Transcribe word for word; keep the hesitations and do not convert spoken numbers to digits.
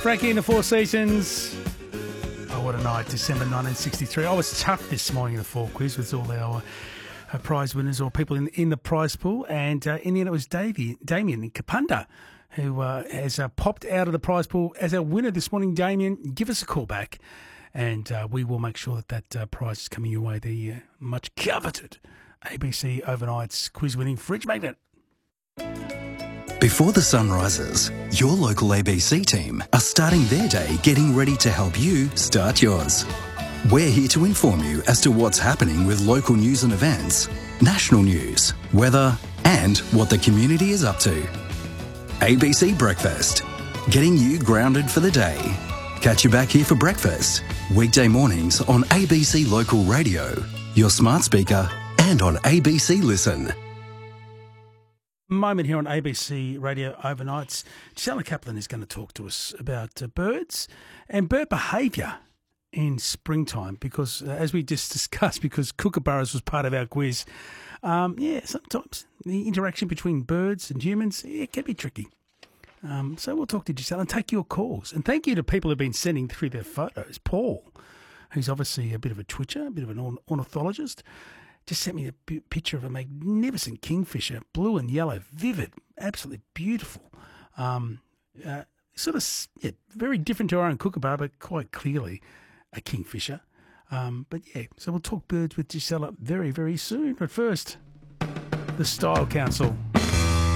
Frankie in the Four Seasons. Oh, what a night, December nineteen sixty-three. I was chuffed this morning in the Fall Quiz with all our uh, prize winners or people in, in the prize pool. And uh, in the end, it was Davey, Damien in Kapunda who uh, has uh, popped out of the prize pool as our winner this morning. Damien, give us a call back and uh, we will make sure that that uh, prize is coming your way. The uh, much coveted A B C Overnight's quiz-winning fridge magnet. Before the sun rises, your local A B C team are starting their day getting ready to help you start yours. We're here to inform you as to what's happening with local news and events, national news, weather, and what the community is up to. A B C Breakfast, getting you grounded for the day. Catch you back here for breakfast, weekday mornings on A B C Local Radio, your smart speaker, and on A B C Listen. Moment here on A B C Radio Overnights. Gisela Kaplan is going to talk to us about uh, birds and bird behaviour in springtime because, uh, as we just discussed, because kookaburras was part of our quiz, um, yeah, sometimes the interaction between birds and humans, yeah, it can be tricky. Um, so we'll talk to Gisela and take your calls. And thank you to people who have been sending through their photos. Paul, who's obviously a bit of a twitcher, a bit of an ornithologist, just sent me a p- picture of a magnificent kingfisher, blue and yellow, vivid, absolutely beautiful. Um, uh, sort of yeah, very different to our own kookaburra, but quite clearly a kingfisher. Um, but yeah, so we'll talk birds with Gisela very, very soon. But first, the Style Council.